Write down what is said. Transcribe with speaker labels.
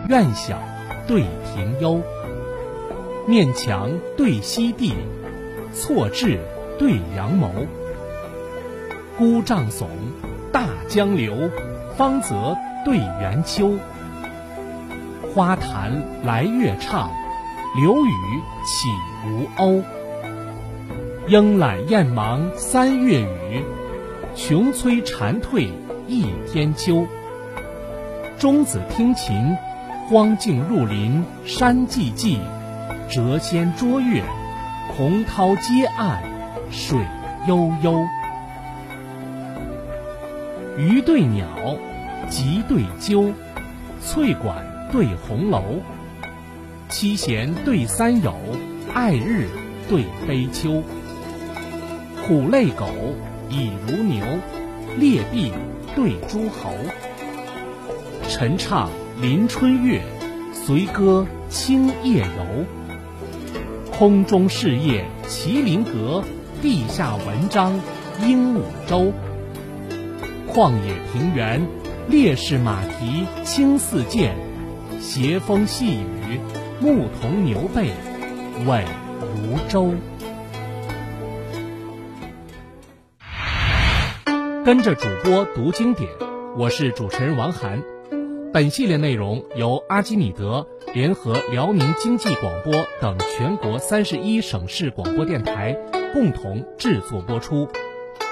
Speaker 1: 院小对庭幽，面墙对西地，错置对阳谋。孤帐耸，大江流，芳泽对圆丘。花坛来月畅，流雨起无鸥。莺懒燕忙3月雨，穷催蝉蜕1天秋。钟子听琴，荒径入林山寂寂，谪仙捉月，洪涛接岸水悠悠。鱼对鸟，吉对鸠，翠馆对红楼。七贤对三友，爱日对悲秋。虎类狗，蚁如牛，劣币对诸侯。晨唱临春月，随歌清夜游。空中事业麒麟阁，地下文章鹦鹉洲。旷野平原，烈士马蹄轻似箭，斜风细雨，牧童牛背稳如舟。跟着主播读经典，我是主持人王涵。本系列内容由阿基米德联合辽宁经济广播等全国31省市广播电台共同制作播出。